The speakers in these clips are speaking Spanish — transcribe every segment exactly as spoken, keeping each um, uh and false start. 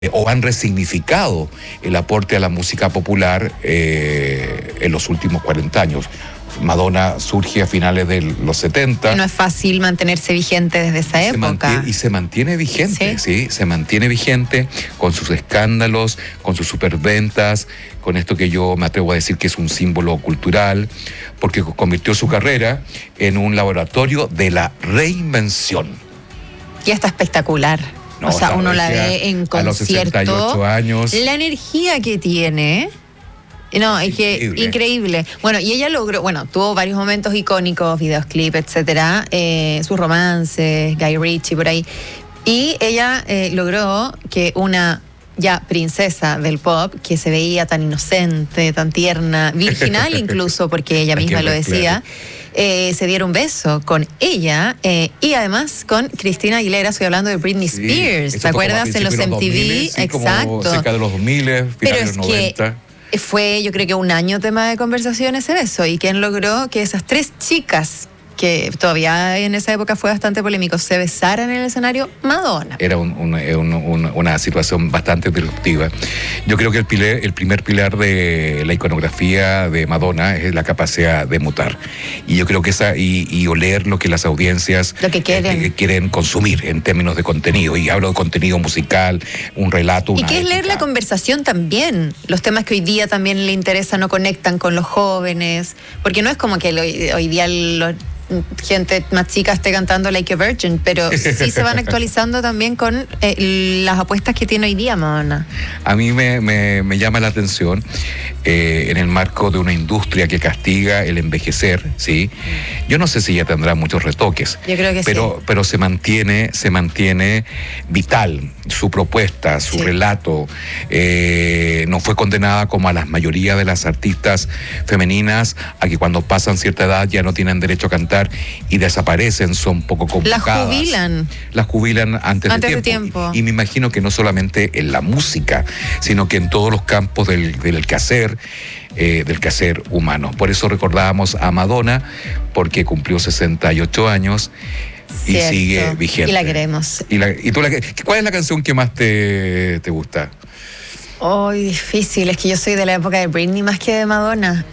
o han resignificado el aporte a la música popular eh, en los últimos cuarenta años. Madonna surge a finales de los setenta. No es fácil mantenerse vigente desde esa se época. Mantiene, y se mantiene vigente, ¿sí? ¿sí? Se mantiene vigente con sus escándalos, con sus superventas, con esto que yo me atrevo a decir que es un símbolo cultural, porque convirtió su carrera en un laboratorio de la reinvención. Y está espectacular. No, o sea, uno la ve en concierto. A los sesenta y ocho años. La energía que tiene. No, es que increíble. increíble. Bueno, y ella logró, bueno, tuvo varios momentos icónicos, videos, clips, etcétera, eh, sus romances, Guy Ritchie, por ahí. Y ella eh, logró que una ya princesa del pop, que se veía tan inocente, tan tierna, virginal incluso, porque ella misma lo decía, eh, se diera un beso con ella eh, y además con Cristina Aguilera. Estoy hablando de Britney sí, Spears, ¿te acuerdas? En los M T V, dos mil, sí, exacto. Como cerca de los dos mil, finales Pero de los noventa. Que fue, yo creo que un año tema de conversación ese beso, y quien logró que esas tres chicas, que todavía en esa época fue bastante polémico, se besaran en el escenario, Madonna. Era un, un, un, un, una situación bastante disruptiva. Yo creo que el, pilar, el primer pilar de la iconografía de Madonna es la capacidad de mutar. Y yo creo que esa, y, y oler lo que las audiencias lo que quieren. Eh, quieren consumir en términos de contenido. Y hablo de contenido musical, un relato, una Y que es leer la conversación también. Los temas que hoy día también le interesan no conectan con los jóvenes. Porque no es como que lo, hoy día los gente más chica esté cantando Like a Virgin, pero sí se van actualizando también con eh, las apuestas que tiene hoy día Madonna. A mí me, me, me llama la atención eh, en el marco de una industria que castiga el envejecer, ¿sí? Yo no sé si ella tendrá muchos retoques. Yo creo que pero, sí. Pero se mantiene, se mantiene vital su propuesta, su sí. relato. Eh, no fue condenada como a la mayoría de las artistas femeninas a que cuando pasan cierta edad ya no tienen derecho a cantar y desaparecen, son poco complicadas. Las jubilan. Las jubilan antes, antes de, tiempo. de tiempo. Y, y me imagino que no solamente en la música, sino que en todos los campos del, del quehacer, eh, del quehacer humano. Por eso recordábamos a Madonna, porque cumplió sesenta y ocho años y Cierto. sigue vigente. Y la queremos. Y, la, y tú la, ¿cuál es la canción que más te, te gusta? Oh, difícil, es que yo soy de la época de Britney más que de Madonna.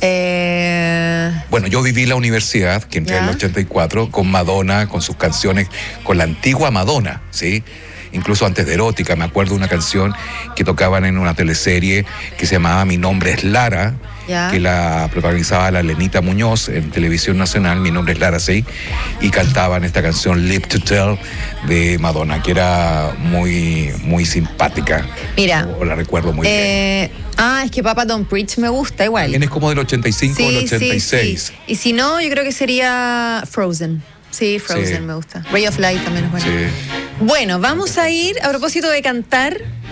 Eh... Bueno, yo viví la universidad, que entré ¿Ya? en el ochenta y cuatro, con Madonna, con sus canciones, con la antigua Madonna, ¿sí? Incluso antes de Erótica, me acuerdo de una canción que tocaban en una teleserie que se llamaba Mi nombre es Lara, ¿Ya? que la protagonizaba la Lenita Muñoz en Televisión Nacional, Mi nombre es Lara, sí, y cantaban esta canción Live to Tell de Madonna, que era muy, muy simpática. Mira. O la recuerdo muy eh, bien. Ah, es que Papa Don't Preach me gusta igual. También es como del ochenta y cinco sí, o del ochenta y seis. Sí, sí. Y si no, yo creo que sería Frozen. Sí, Frozen sí. me gusta. Ray of Light también es bueno. Sí. Bueno, vamos a ir, a propósito de cantar,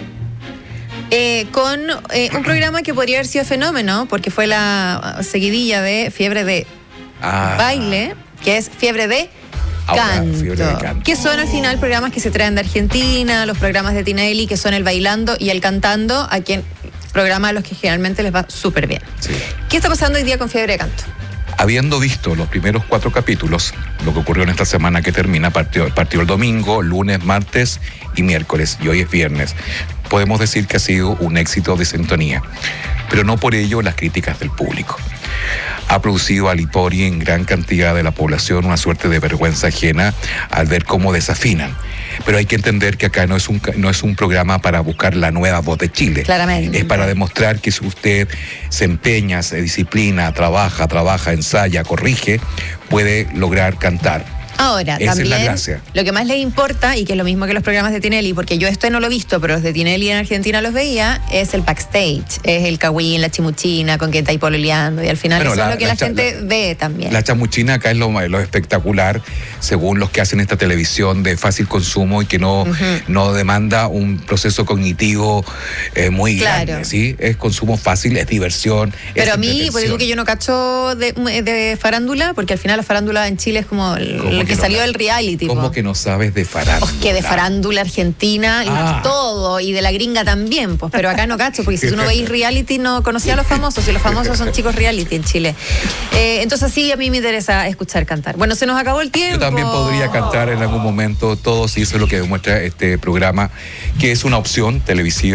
eh, con eh, un programa que podría haber sido fenómeno, porque fue la seguidilla de Fiebre de ah. Baile, que es Fiebre de Ahora, Canto, Fiebre de Canto, que son al final programas que se traen de Argentina, los programas de Tinelli, que son el bailando y el cantando, a quien programa a los que generalmente les va súper bien. Sí. ¿Qué está pasando hoy día con Fiebre de Canto? Habiendo visto los primeros cuatro capítulos, lo que ocurrió en esta semana que termina, partió, partió el domingo, lunes, martes y miércoles, y hoy es viernes, podemos decir que ha sido un éxito de sintonía, pero no por ello las críticas del público. Ha producido a Lipori en gran cantidad de la población una suerte de vergüenza ajena al ver cómo desafinan. Pero hay que entender que acá no es un, no es un programa para buscar la nueva voz de Chile. Claramente. Es para demostrar que si usted se empeña, se disciplina, trabaja, trabaja, ensaya, corrige, puede lograr cantar. Ahora, Esa también es la gracia. Lo que más les importa, y que es lo mismo que los programas de Tinelli, porque yo esto no lo he visto, pero los de Tinelli en Argentina los veía, es el backstage, es el cagüín, la chimuchina, con quien está ahí pololeando, y al final bueno, eso la, es lo que la, la gente la, ve también. La chamuchina acá es lo, lo espectacular, según los que hacen esta televisión de fácil consumo y que no, uh-huh. no demanda un proceso cognitivo eh, muy claro. grande, ¿sí? Es consumo fácil, es diversión. Pero es a mí, por eso que yo no cacho de, de farándula, porque al final la farándula en Chile es como el porque no salió sabes? del reality. ¿Cómo po. que no sabes de farándula? Oh, que de farándula argentina y Ah. todo, y de la gringa también, pues, pero acá no cacho, porque si tú no veis reality no conocía a los famosos, y los famosos son chicos reality en Chile. Eh, entonces sí, a mí me interesa escuchar cantar. Bueno, se nos acabó el tiempo. Yo también podría cantar en algún momento, todo si eso es lo que demuestra este programa, que es una opción televisiva